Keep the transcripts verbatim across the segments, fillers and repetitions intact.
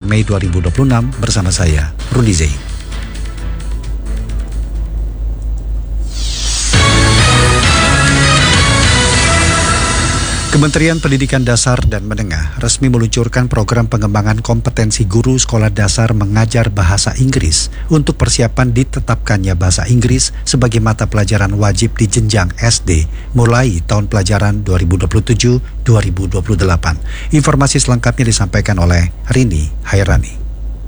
Mei dua ribu dua puluh enam bersama saya, Rudi Zain. Kementerian Pendidikan Dasar dan Menengah resmi meluncurkan program pengembangan kompetensi guru sekolah dasar mengajar bahasa Inggris untuk persiapan ditetapkannya bahasa Inggris sebagai mata pelajaran wajib di jenjang S D mulai tahun pelajaran dua ribu dua puluh tujuh dua ribu dua puluh delapan. Informasi selengkapnya disampaikan oleh Rini Hairani.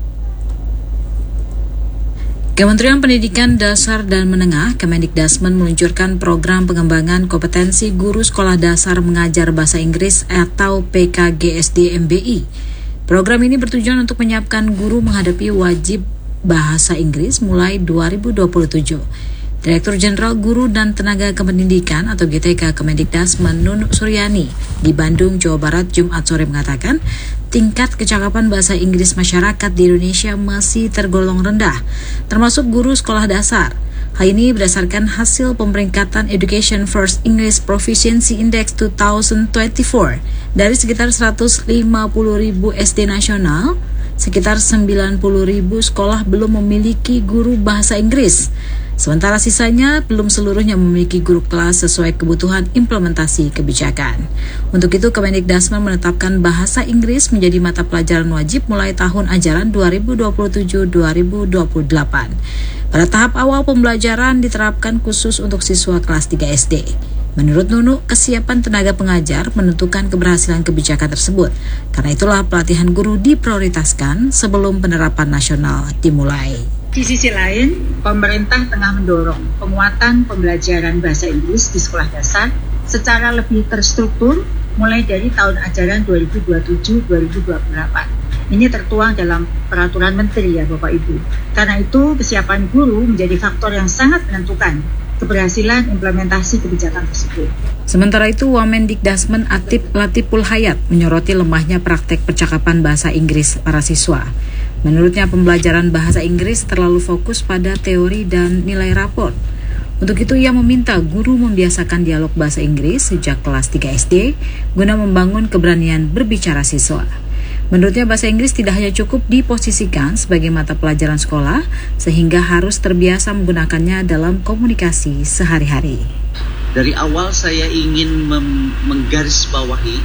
Kementerian Pendidikan Dasar dan Menengah Kemendikdasmen meluncurkan program pengembangan kompetensi guru sekolah dasar mengajar bahasa Inggris atau P K G S D M B I. Program ini bertujuan untuk menyiapkan guru menghadapi wajib bahasa Inggris mulai dua ribu dua puluh tujuh. Direktur Jenderal Guru dan Tenaga Kependidikan atau G T K Kemendikdasmen Nunuk Suryani di Bandung, Jawa Barat, Jumat sore mengatakan tingkat kecakapan bahasa Inggris masyarakat di Indonesia masih tergolong rendah, termasuk guru sekolah dasar. Hal ini berdasarkan hasil pemeringkatan Education First English Proficiency Index dua ribu dua puluh empat dari sekitar seratus lima puluh ribu S D nasional. Sekitar sembilan puluh ribu sekolah belum memiliki guru bahasa Inggris. Sementara sisanya belum seluruhnya memiliki guru kelas sesuai kebutuhan implementasi kebijakan. Untuk itu, Kemendikdasmen menetapkan bahasa Inggris menjadi mata pelajaran wajib mulai tahun ajaran dua ribu dua puluh tujuh dua ribu dua puluh delapan. Pada tahap awal pembelajaran diterapkan khusus untuk siswa kelas tiga S D. Menurut Nunuk, kesiapan tenaga pengajar menentukan keberhasilan kebijakan tersebut. Karena itulah pelatihan guru diprioritaskan sebelum penerapan nasional dimulai. Di sisi lain, pemerintah tengah mendorong penguatan pembelajaran bahasa Inggris di sekolah dasar secara lebih terstruktur mulai dari tahun ajaran dua ribu dua puluh tujuh dua ribu dua puluh delapan. Ini tertuang dalam peraturan menteri ya Bapak Ibu. Karena itu kesiapan guru menjadi faktor yang sangat menentukan keberhasilan implementasi kebijakan tersebut. Sementara itu, Wamendikdasmen Atif Latiful Hayat menyoroti lemahnya praktek percakapan bahasa Inggris para siswa. Menurutnya, pembelajaran bahasa Inggris terlalu fokus pada teori dan nilai raport. Untuk itu, ia meminta guru membiasakan dialog bahasa Inggris sejak kelas tiga S D guna membangun keberanian berbicara siswa. Menurutnya, bahasa Inggris tidak hanya cukup diposisikan sebagai mata pelajaran sekolah, sehingga harus terbiasa menggunakannya dalam komunikasi sehari-hari. Dari awal saya ingin mem- menggarisbawahi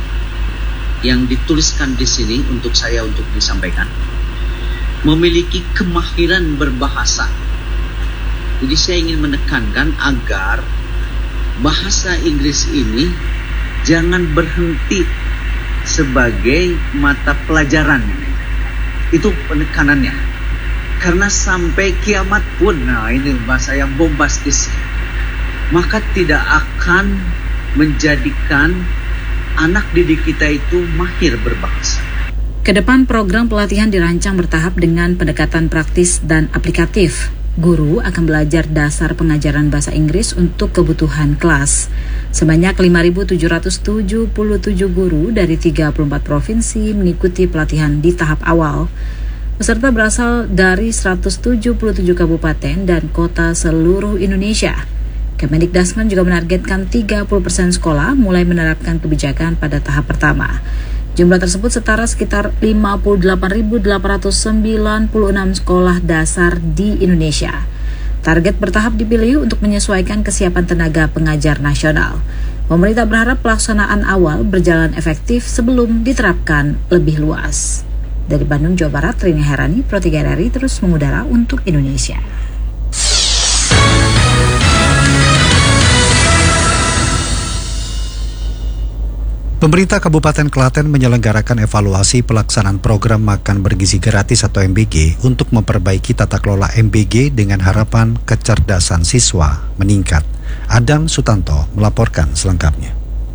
yang dituliskan di sini untuk saya untuk disampaikan. Memiliki kemahiran berbahasa. Jadi saya ingin menekankan agar bahasa Inggris ini jangan berhenti sebagai mata pelajaran. Itu penekanannya. Karena sampai kiamat pun, nah ini bahasa yang bombastis, maka tidak akan menjadikan anak didik kita itu mahir berbahasa. Kedepan program pelatihan dirancang bertahap dengan pendekatan praktis dan aplikatif. Guru akan belajar dasar pengajaran bahasa Inggris untuk kebutuhan kelas. Sebanyak lima ribu tujuh ratus tujuh puluh tujuh guru dari tiga puluh empat provinsi mengikuti pelatihan di tahap awal. Peserta berasal dari seratus tujuh puluh tujuh kabupaten dan kota seluruh Indonesia. Kemendikdasmen juga menargetkan tiga puluh persen sekolah mulai menerapkan kebijakan pada tahap pertama. Jumlah tersebut setara sekitar lima puluh delapan ribu delapan ratus sembilan puluh enam sekolah dasar di Indonesia. Target bertahap dipilih untuk menyesuaikan kesiapan tenaga pengajar nasional. Pemerintah berharap pelaksanaan awal berjalan efektif sebelum diterapkan lebih luas. Dari Bandung, Jawa Barat, Rini Hairani, Pro tiga R I terus mengudara untuk Indonesia. Pemerintah Kabupaten Klaten menyelenggarakan evaluasi pelaksanaan program makan bergizi gratis atau M B G untuk memperbaiki tata kelola M B G dengan harapan kecerdasan siswa meningkat. Adam Sutanto melaporkan selengkapnya.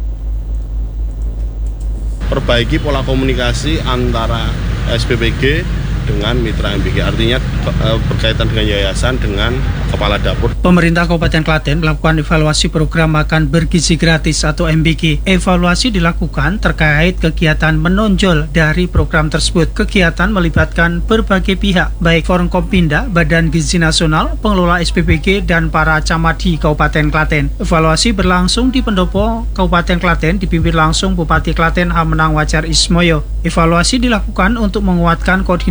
Perbaiki pola komunikasi antara S P B G dengan mitra M B G, artinya berkaitan dengan yayasan dengan kepala dapur. Pemerintah Kabupaten Klaten melakukan evaluasi program makan bergizi gratis atau M B G. Evaluasi dilakukan terkait kegiatan menonjol dari program tersebut. Kegiatan melibatkan berbagai pihak, baik Forkompinda, Badan Gizi Nasional, pengelola S P B G, dan para camat di Kabupaten Klaten. Evaluasi berlangsung di Pendopo, Kabupaten Klaten, dipimpin langsung Bupati Klaten Hamenang Wajar Ismoyo. Evaluasi dilakukan untuk menguatkan koordinasi